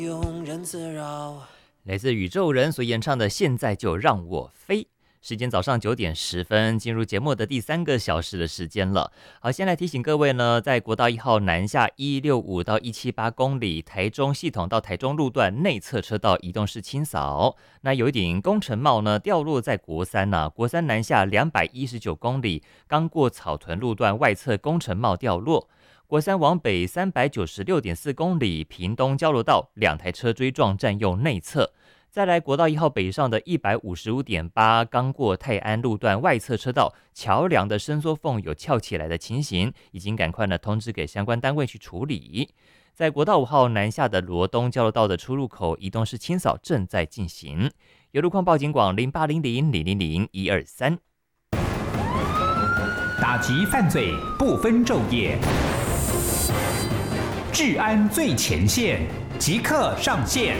庸人自扰。 来自宇宙人所演唱的《现在就让我飞》。时间早上9点10分，进入节目的第3个小时的时间了。好，先来提醒各位呢，在国道1号南下165到178公里，台中系统到台中路段内侧车道移动式清扫。那有一顶工程帽呢掉落在国三国三南下219公里，刚过草屯路段外侧工程帽掉落。国三往北396.4公里，屏东交流道2台车追撞占用内侧。再来国道1号北上的155.8，刚过泰安路段外侧车道桥梁的伸缩缝有翘起来的情形，已经赶快呢通知给相关单位去处理。在国道5号南下的罗东交流道的出入口移动式清扫正在进行。有路况报警广0800000123。 打击犯罪不分昼夜，治安最前线，即刻上线。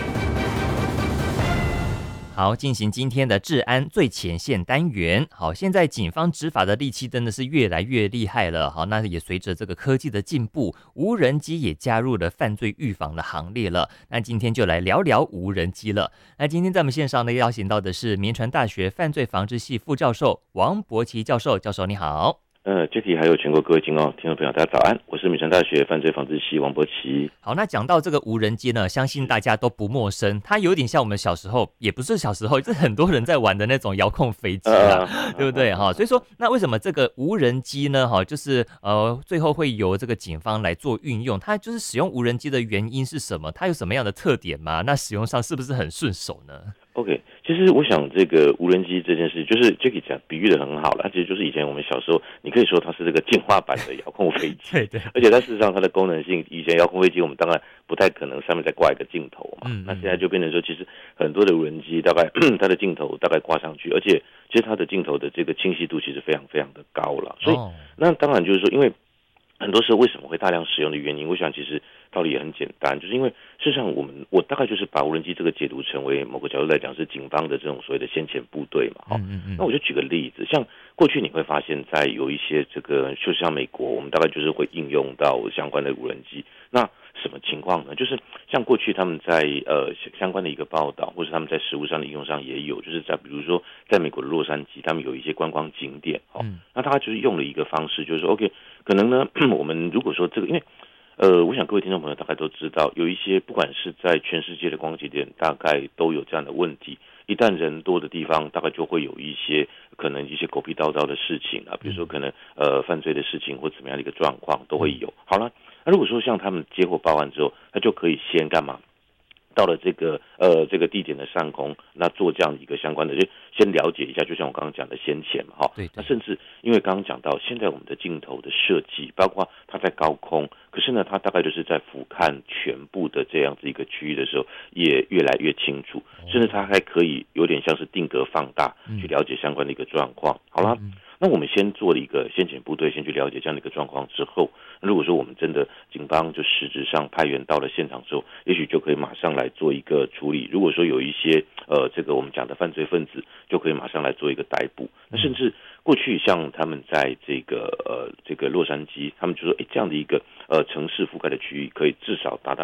好，进行今天的治安最前线单元。好，现在警方执法的力气真的是越来越厉害了。好，那也随着这个科技的进步，无人机也加入了犯罪预防的行列了。那今天就来聊聊无人机了。那今天在我们线上呢，邀请到的是民传大学犯罪防治系副教授王博奇教授。教授你好。 Jacky 还有全国各位听众朋友，大家早安，我是民传大学犯罪防治系王博奇。 好，那讲到这个无人机呢，相信大家都不陌生，它有点像我们小时候，也不是小时候，就是很多人在玩的那种遥控飞机对不对所以说，那为什么这个无人机呢？就是最后会由这个警方来做运用？它就是使用无人机的原因是什么？它有什么样的特点吗？那使用上是不是很顺手呢 ？OK， 其实我想这个无人机这件事，就是 Jacky 讲比喻的很好了，它其实就是以前我们小时候，你可以说它是这个进化版的遥控飞机， 对， 而且它事实上它的功能性，以前遥控飞机我们当然不太可能上面再挂一个镜头嘛，那现在就变成说，其实很多的无人机大概它的镜头大概挂上去，而且其实它的镜头的这个清晰度其实非常非常的高了，所以那当然就是说，因为很多时候为什么会大量使用的原因，我想其实道理也很简单，就是因为事实上我大概就是把无人机这个解读成为某个角度来讲是警方的这种所谓的先遣部队嘛，那我就举个例子，像过去你会发现在有一些这个，就像美国，我们大概就是会应用到相关的无人机，那什么情况呢？就是像过去他们在相关的一个报道，或者他们在实务上的应用上也有，就是在比如说在美国的洛杉矶，他们有一些观光景点那他就是用了一个方式，就是说 OK， 可能呢我们如果说这个，因为我想各位听众朋友大概都知道，有一些不管是在全世界的观光景点，大概都有这样的问题。一旦人多的地方，大概就会有一些可能一些狗屁叨叨的事情比如说可能犯罪的事情或怎么样的一个状况都会有。好了，那如果说像他们接获报案之后，他就可以先干嘛？到了这个地点的上空，那做这样一个相关的，就先了解一下，就像我刚刚讲的先前嘛， 对， 那甚至因为刚刚讲到，现在我们的镜头的设计，包括它在高空，可是呢，它大概就是在俯瞰全部的这样子一个区域的时候，也越来越清楚，甚至它还可以有点像是定格放大，去了解相关的一个状况。好了。那我们先做了一个先遣部队，先去了解这样的一个状况之后，如果说我们真的警方就实质上派员到了现场之后，也许就可以马上来做一个处理。如果说有一些这个我们讲的犯罪分子，就可以马上来做一个逮捕。那甚至过去像他们在这个洛杉矶，他们就说这样的一个城市覆盖的区域，可以至少达到